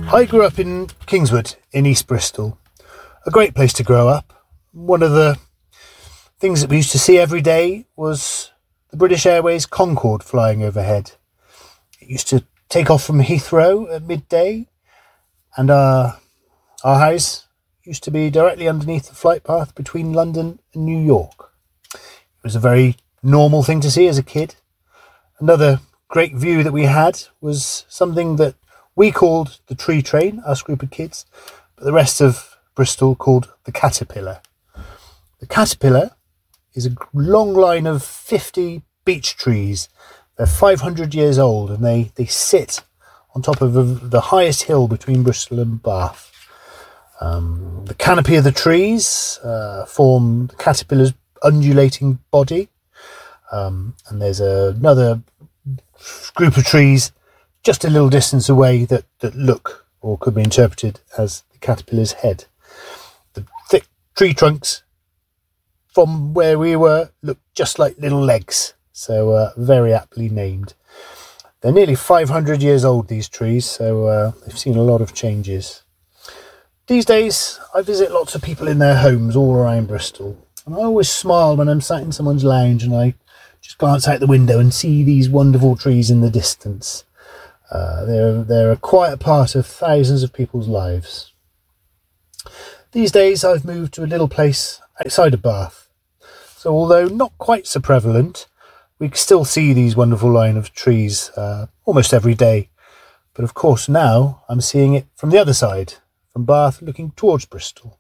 I grew up in Kingswood in East Bristol. A great place to grow up. One of the things that we used to see every day was the British Airways Concorde flying overhead. It used to take off from Heathrow at midday, and our house used to be directly underneath the flight path between London and New York. It was a very normal thing to see as a kid. Another great view that we had was something that we called the tree train, us group of kids, but the rest of Bristol called the caterpillar. The caterpillar is a long line of 50 beech trees. They're 500 years old, and they sit on top of the highest hill between Bristol and Bath. The canopy of the trees form the caterpillar's undulating body, and there's another group of trees just a little distance away that look, or could be interpreted as, the caterpillar's head. The thick tree trunks from where we were look just like little legs, so very aptly named. They're nearly 500 years old, these trees, so they've seen a lot of changes. These days, I visit lots of people in their homes all around Bristol, and I always smile when I'm sat in someone's lounge and I just glance out the window and see these wonderful trees in the distance. They're a quiet part of thousands of people's lives. These days I've moved to a little place outside of Bath, so although not quite so prevalent, we can still see these wonderful line of trees almost every day. But of course now I'm seeing it from the other side, from Bath looking towards Bristol.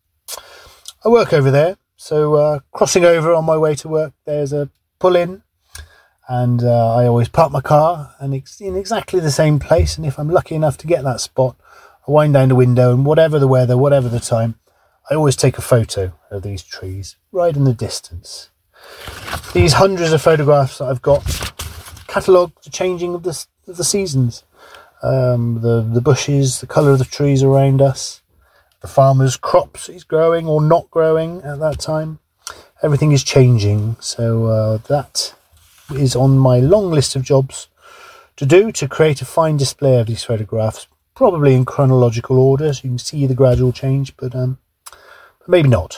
I work over there, so crossing over on my way to work, there's a pull-in, and I always park my car and it's in exactly the same place, and if I'm lucky enough to get that spot, I wind down the window, and whatever the weather, whatever the time, I always take a photo of these trees right in the distance. These hundreds of photographs that I've got catalogue the changing of the seasons, the bushes, the colour of the trees around us, the farmer's crops he's growing or not growing at that time. Everything is changing, so that is on my long list of jobs to do, to create a fine display of these photographs, probably in chronological order so you can see the gradual change, but maybe not.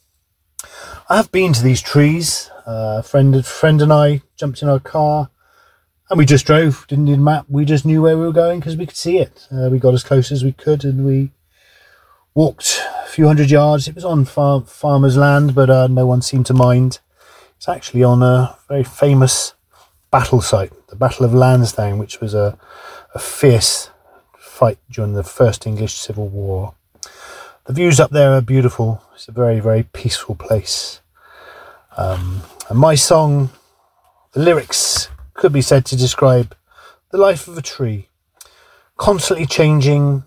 I have been to these trees. A friend and I jumped in our car and we just drove, didn't need a map, we just knew where we were going because we could see it. We got as close as we could and we walked a few hundred yards. It was on farmer's land, but no one seemed to mind. It's actually on a very famous battle site, the Battle of Lansdowne, which was a fierce fight during the First English Civil War. The views up there are beautiful. It's a very, very peaceful place. And my song, the lyrics could be said to describe the life of a tree, constantly changing,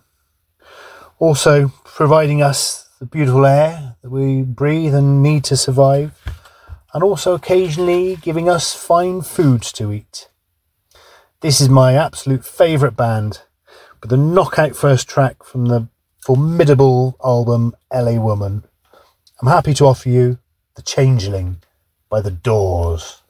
also providing us the beautiful air that we breathe and need to survive, and also occasionally giving us fine foods to eat. This is my absolute favourite band, with the knockout first track from the formidable album LA Woman. I'm happy to offer you The Changeling by The Doors.